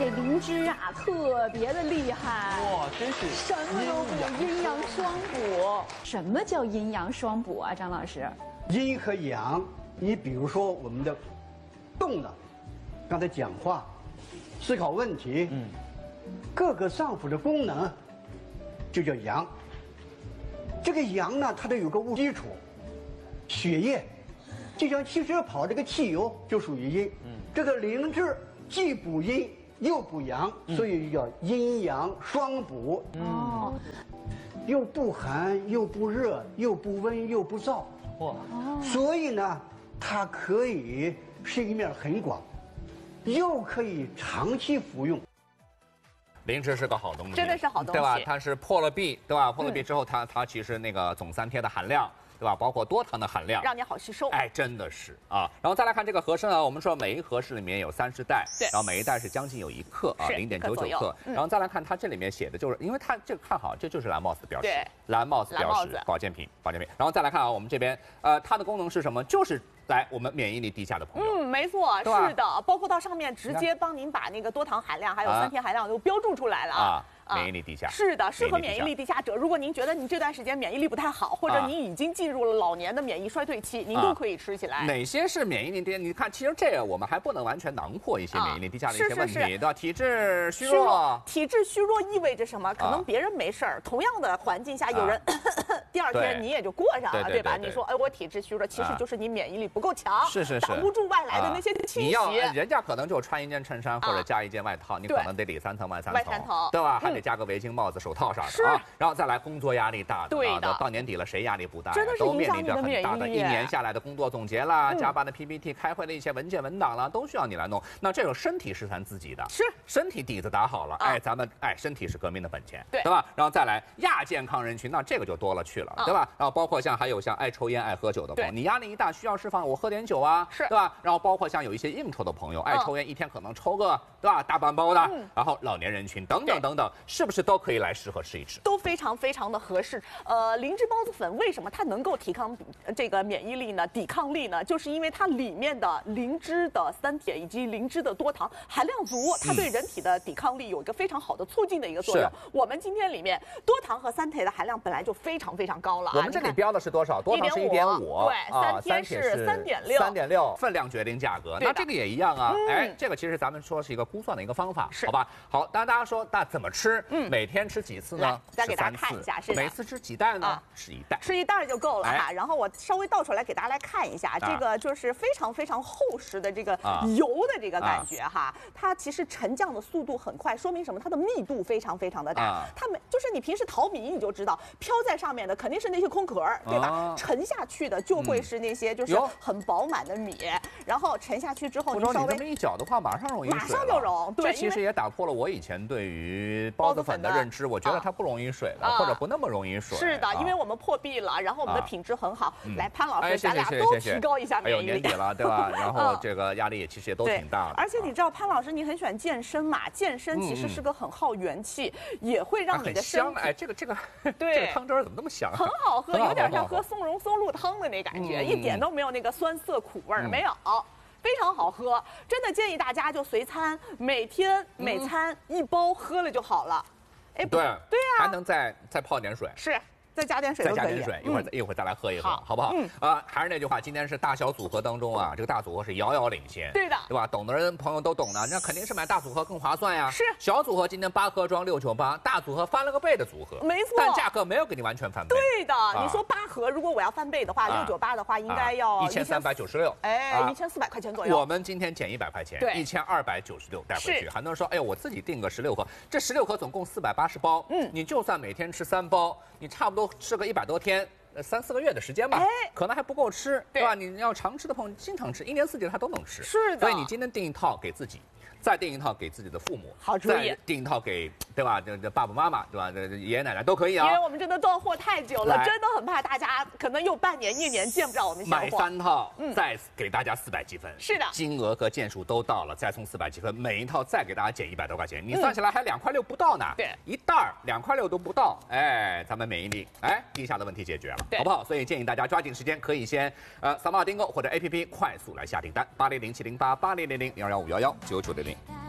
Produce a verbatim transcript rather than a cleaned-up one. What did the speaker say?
这灵芝啊，特别的厉害。 哇，真是什么都补，阴阳双补。什么叫阴阳双补啊，张老师？ 阴和阳，你比如说我们的动的，刚才讲话、思考问题，嗯，各个脏腑的功能，就叫阳。这个阳呢，它得有个物基础，血液，就像汽车跑这个汽油就属于阴。嗯，这个灵芝既补阴又补阳，所以叫阴阳双补。哦，又不寒又不热，又不温又不燥。哇，所以呢，它可以是一面很广，又可以长期服用。 灵芝是个好东西， 真的是好东西， 对吧？它是破了壁，对吧？破了壁之后，它它其实那个总三萜的含量，对吧？包括多糖的含量， 让你好吸收。 哎，真的是啊。然后再来看这个和参啊，我们说每一盒是里面有三十袋， 对， 然后每一袋是将近有一克啊，零点九九克。然后再来看它这里面写的就是，因为它这个看好，这就是蓝帽子的标识， 对， 蓝帽子标识，保健品，保健品。然后再来看啊，我们这边呃，它的功能是什么？就是来我们免疫力低下的朋友， 嗯，没错，是的，包括到上面直接帮您把那个多糖含量还有三萜含量都标注出来了啊。 免疫力低下是的，适合免疫力低下者。如果您觉得您这段时间免疫力不太好，或者您已经进入了老年的免疫衰退期，您都可以吃起来。 哪些是免疫力低？你看，其实这个我们还不能完全囊括一些免疫力低下的一些问题，对吧？体质虚弱， 体质虚弱意味着什么？可能别人没事儿，同样的环境下有人第二天你也就过上了，对吧？你说，哎，我体质虚弱，其实就是你免疫力不够强， 是是是， 挡不住外来的那些侵袭。 你要人家可能就穿一件衬衫或者加一件外套，你可能得里三层外三层，对吧？还得加个围巾帽子。手套啥的啊，然后再来工作压力大的， 对的， 到年底了谁压力不大？ 真的是影响你的免疫力。 都面临着很大的一年下来的工作总结啦，加班的 P P T、开会的一些文件文档啦，都需要你来弄。那这个身体是咱自己的， 是身体底子打好了，哎，咱们哎身体是革命的本钱， 对对吧？然后再来亚健康人群，那这个就多了去了，对吧？然后包括像还有像爱抽烟、爱喝酒的朋友，你压力一大需要释放，我喝点酒啊， 是， 对吧？然后包括像有一些应酬的朋友，爱抽烟一天可能抽个对吧大半包的，然后老年人群等等等等，是不是都可以来适合吃一吃？ 都非常非常的合适。呃，灵芝孢子粉为什么它能够提抗这个免疫力呢？抵抗力呢？就是因为它里面的灵芝的三萜以及灵芝的多糖含量足，它对人体的抵抗力有一个非常好的促进的一个作用。我们今天里面多糖和三萜的含量本来就非常非常高了。 我们这里标的是多少？多糖是一点五， 对，三萜是三点六， 三点六，分量决定价格。那这个也一样啊。哎，这个其实咱们说是一个估算的一个方法，好吧？好，当然大家说那怎么吃？嗯，每天吃几次呢？ 再给大家看一下，是每次吃几袋呢？吃一袋， 吃一袋就够了哈。然后我稍微倒出来给大家来看一下，这个就是非常非常厚实的这个油的这个感觉哈。它其实沉降的速度很快，说明什么？它的密度非常非常的大。它没就是你平时淘米你就知道，飘在上面的肯定是那些空壳，对吧？沉下去的就会是那些就是很饱满的米。然后沉下去之后， 你稍微这么一搅的话，马上溶于水， 马上就溶。对， 这其实也打破了我以前对于孢子粉的认知，我觉得它不溶于水了，或者不那么溶于水。 是的，因为我们破壁了，然后我们的品质很好。来，潘老师，咱俩都提高一下免疫力。 还有年底了，对吧？然后这个压力也其实也都挺大的。 而且你知道，潘老师你很喜欢健身嘛？健身其实是个很耗元气，也会让你的身香。哎，这个这个对， 这个汤汁怎么那么香？ 很好喝，有点像喝松茸松露汤的那感觉，一点都没有那个酸涩苦味儿，没有。非常好喝，真的建议大家就随餐，每天每餐一包喝了就好了。 哎，对对啊， 还能再再泡点水， 是再加点水， 再加点水，一会儿一会儿再来喝一喝，好不好？嗯啊，还是那句话，今天是大小组合当中啊，这个大组合是遥遥领先， 对的， 对吧？懂的人朋友都懂的，那肯定是买大组合更划算呀。 是小组合今天八盒装六九八，大组合翻了个倍的组合， 没错， 但价格没有给你完全翻倍。 对的，你说八盒，如果我要翻倍的话，六九八的话应该要一千三百九十六， 哎，一千四百块钱左右。 我们今天减一百块钱， 对， 一千二百九十六带回去。很多人说，哎呦，我自己订个十六盒，这十六盒总共四百八十包，嗯，你就算每天吃三包，你差不多吃个一百多天。三四个月的时间吧，可能还不够吃，对吧？你要常吃的朋友，经常吃，一年四季它都能吃。 是的， 所以你今天订一套给自己，再订一套给自己的父母， 好主意。 再订一套给对吧？这这爸爸妈妈对吧？这爷爷奶奶都可以啊。 因为我们真的断货太久了，真的很怕大家可能有半年、一年见不着我们现货。 买三套，再给大家四百积分。 是的， 金额和件数都到了，再送四百积分，每一套再给大家减一百多块钱，你算起来还两块六不到呢。 对， 一袋儿两块六都不到，哎，咱们免疫力哎低下的问题解决了，好不好？所以建议大家抓紧时间，可以先呃扫码订购或者 A P P 快速来下订单，八零零七零八八零零零零二幺五幺幺九九零零。